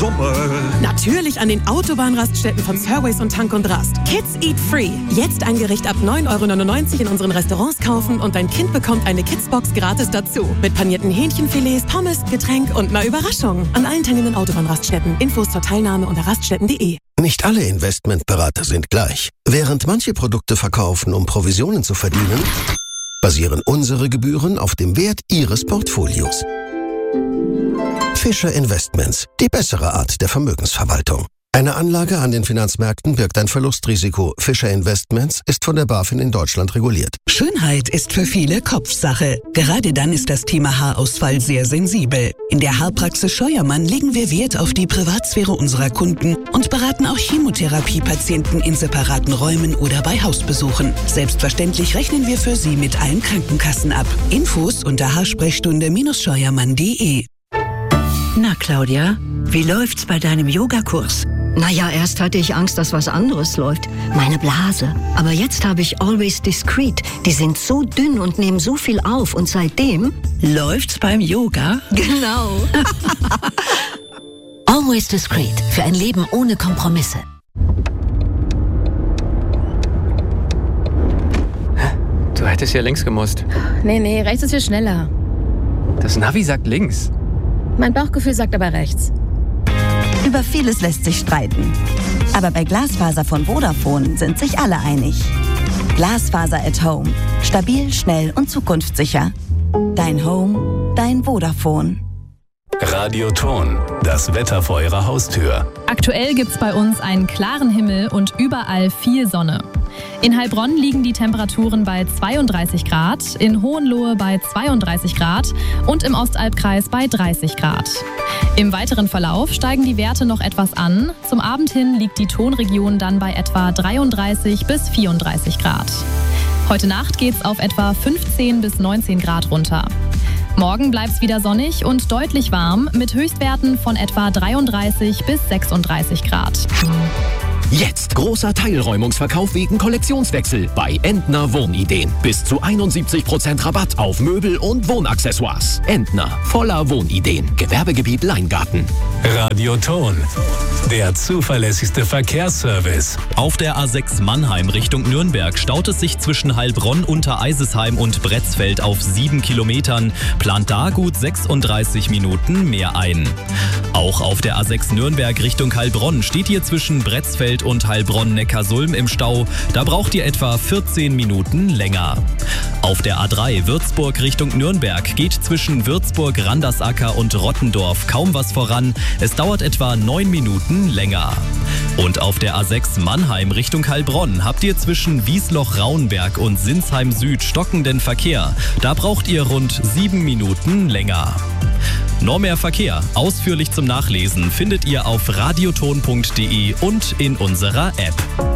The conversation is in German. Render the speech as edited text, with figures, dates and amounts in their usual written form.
Sommer. Natürlich an den Autobahnraststätten von Surways und Tank und Rast. Kids Eat Free. Jetzt ein Gericht ab 9,99 € in unseren Restaurants kaufen und dein Kind bekommt eine Kidsbox gratis dazu. Mit panierten Hähnchenfilets, Pommes, Getränk und einer Überraschung. An allen teilnehmenden Autobahnraststätten. Infos zur Teilnahme unter raststätten.de. Nicht alle Investmentberater sind gleich. Während manche Produkte verkaufen, um Provisionen zu verdienen, basieren unsere Gebühren auf dem Wert Ihres Portfolios. Fischer Investments, die bessere Art der Vermögensverwaltung. Eine Anlage an den Finanzmärkten birgt ein Verlustrisiko. Fischer Investments ist von der BaFin in Deutschland reguliert. Schönheit ist für viele Kopfsache. Gerade dann ist das Thema Haarausfall sehr sensibel. In der Haarpraxis Scheuermann legen wir Wert auf die Privatsphäre unserer Kunden und beraten auch Chemotherapiepatienten in separaten Räumen oder bei Hausbesuchen. Selbstverständlich rechnen wir für Sie mit allen Krankenkassen ab. Infos unter haarsprechstunde-scheuermann.de. Na, Claudia, wie läuft's bei deinem Yogakurs? Naja, erst hatte ich Angst, dass was anderes läuft. Meine Blase. Aber jetzt habe ich Always Discreet. Die sind so dünn und nehmen so viel auf. Und seitdem... Läuft's beim Yoga? Genau. Always Discreet. Für ein Leben ohne Kompromisse. Du hättest hier links gemusst. Nee, rechts ist viel schneller. Das Navi sagt links. Mein Bauchgefühl sagt aber rechts. Über vieles lässt sich streiten. Aber bei Glasfaser von Vodafone sind sich alle einig. Glasfaser at Home. Stabil, schnell und zukunftssicher. Dein Home, dein Vodafone. Radioton, das Wetter vor Ihrer Haustür. Aktuell gibt's bei uns einen klaren Himmel und überall viel Sonne. In Heilbronn liegen die Temperaturen bei 32 Grad, in Hohenlohe bei 32 Grad und im Ostalbkreis bei 30 Grad. Im weiteren Verlauf steigen die Werte noch etwas an. Zum Abend hin liegt die Tonregion dann bei etwa 33 bis 34 Grad. Heute Nacht geht's auf etwa 15 bis 19 Grad runter. Morgen bleibt's wieder sonnig und deutlich warm mit Höchstwerten von etwa 33 bis 36 Grad. Jetzt großer Teilräumungsverkauf wegen Kollektionswechsel bei Entner Wohnideen. Bis zu 71% Rabatt auf Möbel und Wohnaccessoires. Entner, voller Wohnideen. Gewerbegebiet Leingarten. Radioton, der zuverlässigste Verkehrsservice. Auf der A6 Mannheim Richtung Nürnberg staut es sich zwischen Heilbronn, Untereisesheim und Bretzfeld auf 7 Kilometern. Plant da gut 36 Minuten mehr ein. Auch auf der A6 Nürnberg Richtung Heilbronn steht ihr zwischen Bretzfeld und Heilbronn-Neckarsulm im Stau. Da braucht ihr etwa 14 Minuten länger. Auf der A3 Würzburg Richtung Nürnberg geht zwischen Würzburg, Randersacker und Rottendorf kaum was voran. Es dauert etwa 9 Minuten länger. Und auf der A6 Mannheim Richtung Heilbronn habt ihr zwischen Wiesloch-Rauenberg und Sinsheim Süd stockenden Verkehr. Da braucht ihr rund 7 Minuten länger. Noch mehr Verkehr, ausführlich zum Nachlesen, findet ihr auf radioton.de und in unserer App.